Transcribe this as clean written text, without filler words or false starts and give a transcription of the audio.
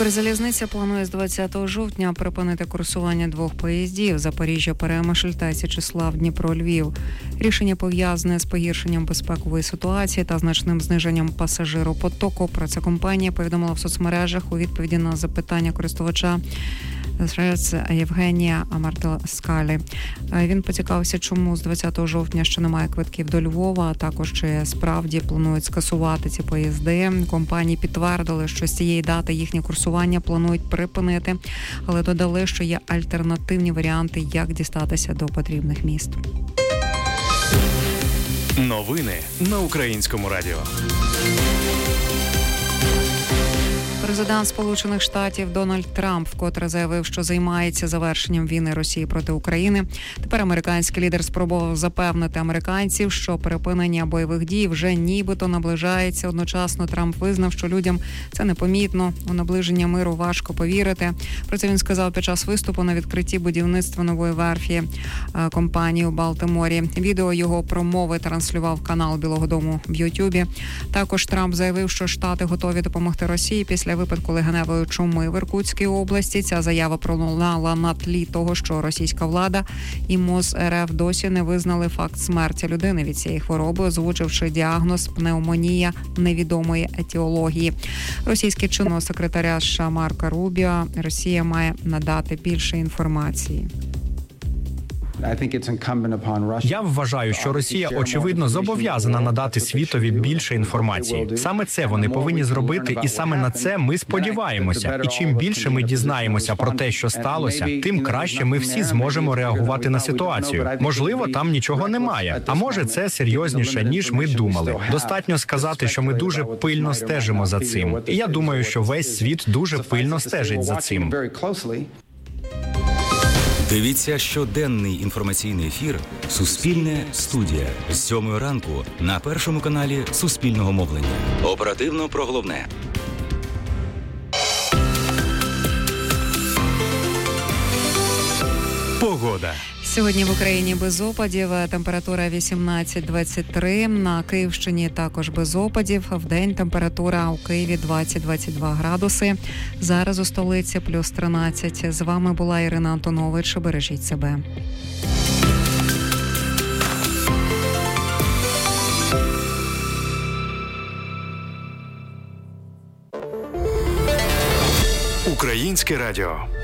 Укрзалізниця планує з 20 жовтня припинити курсування двох поїздів Запоріжжя-Перемишль та Січеслав-Дніпро-Львів. Рішення пов'язане з погіршенням безпекової ситуації та значним зниженням пасажиропотоку. Про це компанія повідомила в соцмережах у відповіді на запитання користувача Євгенія Амартаскалі. Він поцікавився, чому з 20 жовтня ще немає квитків до Львова, а також чи справді планують скасувати ці поїзди. Компанії підтвердили, що з цієї дати їхнє курсування планують припинити, але додали, що є альтернативні варіанти, як дістатися до потрібних міст. Новини на Українському радіо. Президент Сполучених Штатів Дональд Трамп вкотре заявив, що займається завершенням війни Росії проти України. Тепер американський лідер спробував запевнити американців, що припинення бойових дій вже нібито наближається. Одночасно Трамп визнав, що людям це непомітно. У наближення миру важко повірити. Про це він сказав під час виступу на відкритті будівництва нової верфі компанії у Балтиморі. Відео його промови транслював канал Білого Дому в Ютубі. Також Трамп заявив, що Штати готові допомогти Росії після випадку легеневої чуми в Іркутській області. Ця заява пролунала на тлі того, що російська влада і МОЗ РФ досі не визнали факт смерті людини від цієї хвороби, озвучивши діагноз пневмонія невідомої етіології. Російський чинного секретаря США Марко Рубіо Росія має надати більше інформації. Я вважаю, що Росія, очевидно, зобов'язана надати світові більше інформації. Саме це вони повинні зробити, і саме на це ми сподіваємося. І чим більше ми дізнаємося про те, що сталося, тим краще ми всі зможемо реагувати на ситуацію. Можливо, там нічого немає, а може це серйозніше, ніж ми думали. Достатньо сказати, що ми дуже пильно стежимо за цим. І я думаю, що весь світ дуже пильно стежить за цим. Дивіться щоденний інформаційний ефір «Суспільне студія» з 7 ранку на Першому каналі Суспільного мовлення. Оперативно про головне. Погода. Сьогодні в Україні без опадів, температура 18-23, на Київщині також без опадів, вдень температура у Києві 20-22 градуси, зараз у столиці плюс 13. З вами була Ірина Антонович, бережіть себе. Українське радіо.